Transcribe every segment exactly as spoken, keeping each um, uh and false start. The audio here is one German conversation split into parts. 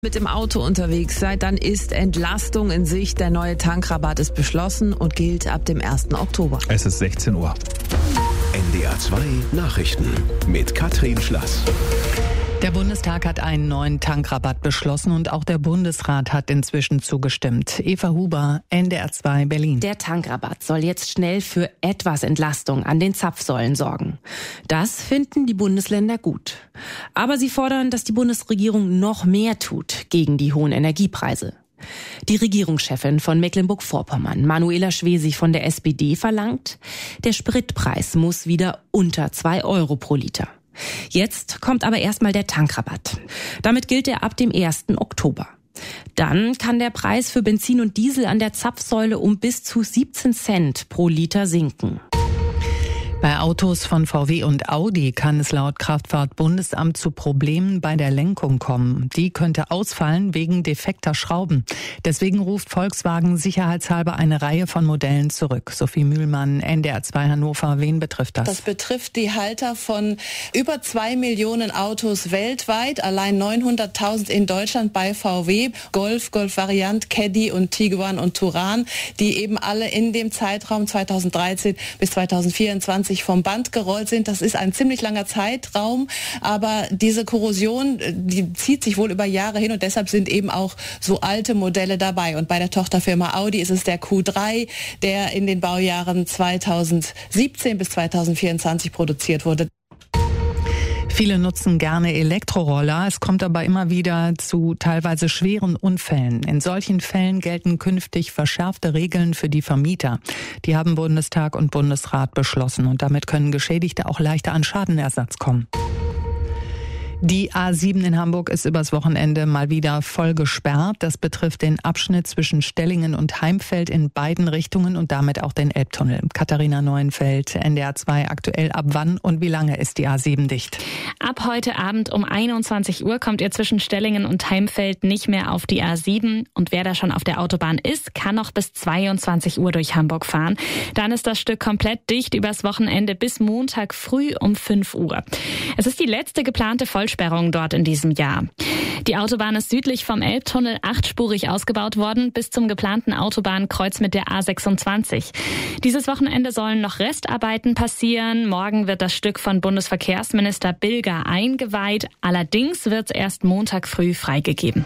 Mit dem Auto unterwegs seid, dann ist Entlastung in Sicht. Der neue Tankrabatt ist beschlossen und gilt ab dem ersten Oktober. Es ist sechzehn Uhr. N D R zwei Nachrichten mit Katrin Schlass. Der Bundestag hat einen neuen Tankrabatt beschlossen und auch der Bundesrat hat inzwischen zugestimmt. Eva Huber, N D R zwei Berlin. Der Tankrabatt soll jetzt schnell für etwas Entlastung an den Zapfsäulen sorgen. Das finden die Bundesländer gut. Aber sie fordern, dass die Bundesregierung noch mehr tut gegen die hohen Energiepreise. Die Regierungschefin von Mecklenburg-Vorpommern, Manuela Schwesig von der S P D, verlangt, der Spritpreis muss wieder unter zwei Euro pro Liter. Jetzt kommt aber erstmal der Tankrabatt. Damit gilt er ab dem ersten Oktober. Dann kann der Preis für Benzin und Diesel an der Zapfsäule um bis zu siebzehn Cent pro Liter sinken. Bei Autos von V W und Audi kann es laut Kraftfahrtbundesamt zu Problemen bei der Lenkung kommen. Die könnte ausfallen wegen defekter Schrauben. Deswegen ruft Volkswagen sicherheitshalber eine Reihe von Modellen zurück. Sophie Mühlmann, N D R zwei Hannover. Wen betrifft das? Das betrifft die Halter von über zwei Millionen Autos weltweit, allein neunhunderttausend in Deutschland bei V W. Golf, Golf Variant, Caddy und Tiguan und Touran, die eben alle in dem Zeitraum zweitausenddreizehn bis zweitausendvierundzwanzig vom Band gerollt sind. Das ist ein ziemlich langer Zeitraum, aber diese Korrosion, die zieht sich wohl über Jahre hin und deshalb sind eben auch so alte Modelle dabei. Und bei der Tochterfirma Audi ist es der Q drei, der in den Baujahren zweitausendsiebzehn bis zweitausendvierundzwanzig produziert wurde. Viele nutzen gerne Elektroroller. Es kommt aber immer wieder zu teilweise schweren Unfällen. In solchen Fällen gelten künftig verschärfte Regeln für die Vermieter. Die haben Bundestag und Bundesrat beschlossen und damit können Geschädigte auch leichter an Schadenersatz kommen. Die A sieben in Hamburg ist übers Wochenende mal wieder voll gesperrt. Das betrifft den Abschnitt zwischen Stellingen und Heimfeld in beiden Richtungen und damit auch den Elbtunnel. Katharina Neuenfeld, N D R zwei aktuell. Ab wann und wie lange ist die A sieben dicht? Ab heute Abend um einundzwanzig Uhr kommt ihr zwischen Stellingen und Heimfeld nicht mehr auf die A sieben. Und wer da schon auf der Autobahn ist, kann noch bis zweiundzwanzig Uhr durch Hamburg fahren. Dann ist das Stück komplett dicht übers Wochenende bis Montag früh um fünf Uhr. Es ist die letzte geplante Vollsperrung dort in diesem Jahr. Die Autobahn ist südlich vom Elbtunnel achtspurig ausgebaut worden, bis zum geplanten Autobahnkreuz mit der A sechsundzwanzig. Dieses Wochenende sollen noch Restarbeiten passieren. Morgen wird das Stück von Bundesverkehrsminister Bilger eingeweiht. Allerdings wird es erst Montag früh freigegeben.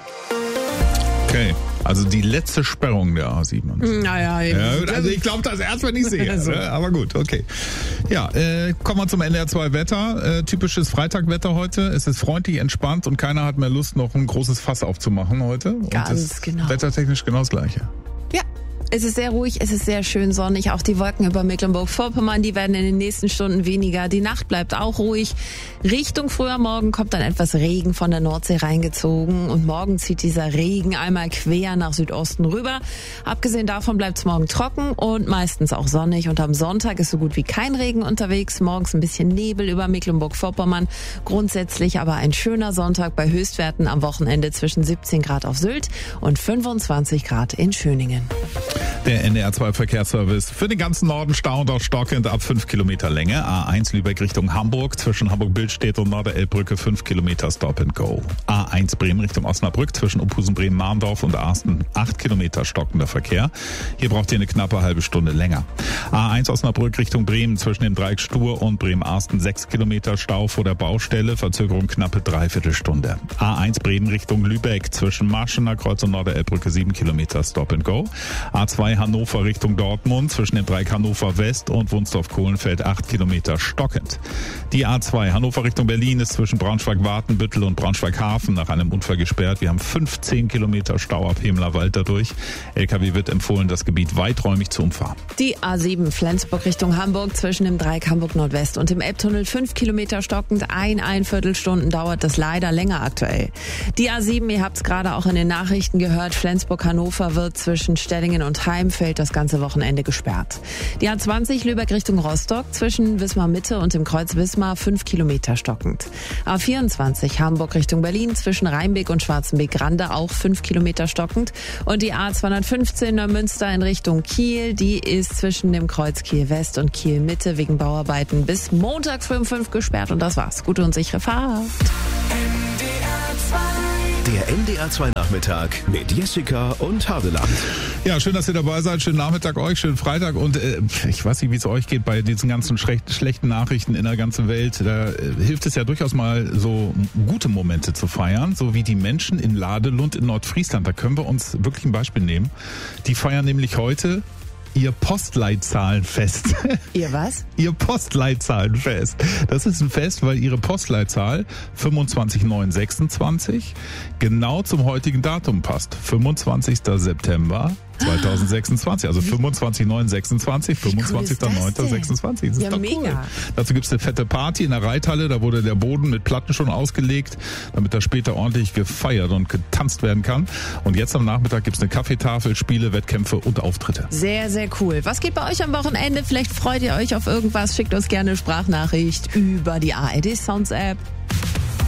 Okay, also die letzte Sperrung der A sieben. Naja, ja, also ich glaube das erst, wenn ich sehe. Also. Aber gut, okay. Ja, äh, kommen wir zum N D R zwei Wetter. Äh, typisches Freitagwetter heute. Es ist freundlich, entspannt und keiner hat mehr Lust, noch ein großes Fass aufzumachen heute. Ganz und das genau. Wettertechnisch genau das Gleiche. Ja. Es ist sehr ruhig, es ist sehr schön sonnig. Auch die Wolken über Mecklenburg-Vorpommern, die werden in den nächsten Stunden weniger. Die Nacht bleibt auch ruhig. Richtung früher Morgen kommt dann etwas Regen von der Nordsee reingezogen. Und morgen zieht dieser Regen einmal quer nach Südosten rüber. Abgesehen davon bleibt es morgen trocken und meistens auch sonnig. Und am Sonntag ist so gut wie kein Regen unterwegs. Morgens ein bisschen Nebel über Mecklenburg-Vorpommern. Grundsätzlich aber ein schöner Sonntag bei Höchstwerten am Wochenende zwischen siebzehn Grad auf Sylt und fünfundzwanzig Grad in Schöningen. Der N D R zwei Verkehrsservice für den ganzen Norden stauend auf stockend ab fünf Kilometer Länge. A eins Lübeck Richtung Hamburg zwischen Hamburg-Billstedt und Norderelbbrücke fünf Kilometer Stop and Go. A eins Bremen Richtung Osnabrück zwischen Opusen-Bremen-Marndorf und Arsten acht Kilometer stockender Verkehr. Hier braucht ihr eine knappe halbe Stunde länger. A eins Osnabrück Richtung Bremen zwischen dem Dreieck Stur und Bremen-Arsten sechs Kilometer Stau vor der Baustelle, Verzögerung knappe Dreiviertelstunde. A eins Bremen Richtung Lübeck zwischen Marschener Kreuz und Norderelbbrücke sieben Kilometer Stop and Go. A zwei Hannover Richtung Dortmund zwischen dem Dreieck Hannover West und Wunsdorf-Kohlenfeld acht Kilometer stockend. Die A zwei Hannover Richtung Berlin ist zwischen Braunschweig-Wartenbüttel und Braunschweig-Hafen nach einem Unfall gesperrt. Wir haben fünfzehn Kilometer Stau ab Hemler-Wald dadurch. L K W wird empfohlen, das Gebiet weiträumig zu umfahren. Die A sieben Flensburg Richtung Hamburg zwischen dem Dreieck Hamburg Nordwest und dem Elbtunnel fünf Kilometer stockend. Ein, ein Viertelstunden dauert das leider länger aktuell. Die A sieben, ihr habt es gerade auch in den Nachrichten gehört, Flensburg-Hannover wird zwischen Stellingen und Heimfeld das ganze Wochenende gesperrt. Die A zwanzig Lübeck Richtung Rostock zwischen Wismar Mitte und dem Kreuz Wismar fünf Kilometer stockend. A vierundzwanzig Hamburg Richtung Berlin zwischen Rheinbeek und Schwarzenbeek-Rande auch fünf Kilometer stockend. Und die A zweihundertfünfzehn Neumünster in Richtung Kiel, die ist zwischen dem Kreuz Kiel West und Kiel Mitte wegen Bauarbeiten bis Montag früh um fünf gesperrt und das war's. Gute und sichere Fahrt. N D R zwei Der N D R zwei Nachmittag mit Jessica und Hadeland. Ja, schön, dass ihr dabei seid. Schönen Nachmittag euch, schönen Freitag. Und äh, ich weiß nicht, wie es euch geht bei diesen ganzen schlecht, schlechten Nachrichten in der ganzen Welt. Da äh, hilft es ja durchaus mal, so gute Momente zu feiern, so wie die Menschen in Ladelund in Nordfriesland. Da können wir uns wirklich ein Beispiel nehmen. Die feiern nämlich heute ihr Postleitzahlenfest. Ihr was? Ihr Postleitzahlenfest. Das ist ein Fest, weil ihre Postleitzahl fünfundzwanzig neun sechsundzwanzig genau zum heutigen Datum passt. fünfundzwanzigster September zweitausendsechsundzwanzig, also fünfundzwanzig neun sechsundzwanzig, fünfundzwanzigster neunter sechsundzwanzig. Das ist ja, doch mega. Cool. Dazu gibt's eine fette Party in der Reithalle, da wurde der Boden mit Platten schon ausgelegt, damit da später ordentlich gefeiert und getanzt werden kann. Und jetzt am Nachmittag gibt's eine Kaffeetafel, Spiele, Wettkämpfe und Auftritte. Sehr, sehr cool. Was geht bei euch am Wochenende? Vielleicht freut ihr euch auf irgendwas. Schickt uns gerne eine Sprachnachricht über die A R D Sounds App.